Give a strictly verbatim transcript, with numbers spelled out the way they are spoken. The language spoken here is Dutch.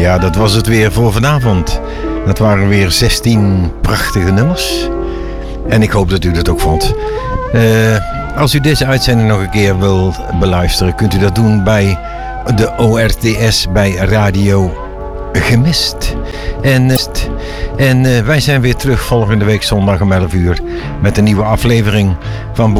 Ja, dat was het weer voor vanavond. Dat waren weer zestien prachtige nummers. En ik hoop dat u dat ook vond. Uh, als u deze uitzending nog een keer wil beluisteren, kunt u dat doen bij de O R T S bij Radio Gemist. En, en uh, wij zijn weer terug volgende week zondag om elf uur met een nieuwe aflevering van